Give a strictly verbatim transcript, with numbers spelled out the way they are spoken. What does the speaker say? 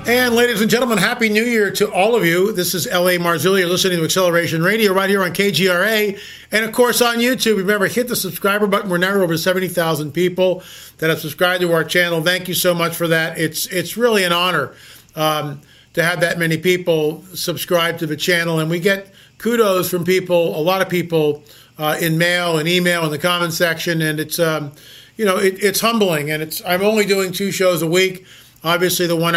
And ladies and gentlemen, Happy New Year to all of you. This is L A Marzulli. You're listening to Acceleration Radio right here on K G R A. And, of course, on YouTube. Remember, hit the subscriber button. We're now over seventy thousand people that have subscribed to our channel. Thank you so much for that. It's it's really an honor um, to have that many people subscribe to the channel. And we get kudos from people, a lot of people, uh, in mail and email in the comment section. And it's, um, you know, it, it's humbling. And it's I'm only doing two shows a week. Obviously, the one